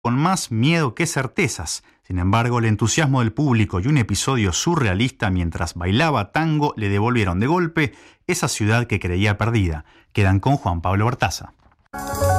con más miedo que certezas. Sin embargo, el entusiasmo del público y un episodio surrealista mientras bailaba tango le devolvieron de golpe esa ciudad que creía perdida. Quedan con Juan Pablo Bartaza.